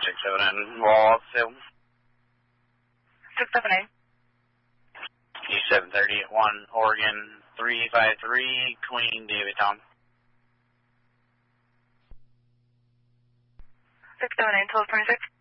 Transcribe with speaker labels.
Speaker 1: 609 Wallsville.
Speaker 2: 679.
Speaker 1: E730 at 1 Oregon 353 Queen David Tom.
Speaker 2: 679 1226.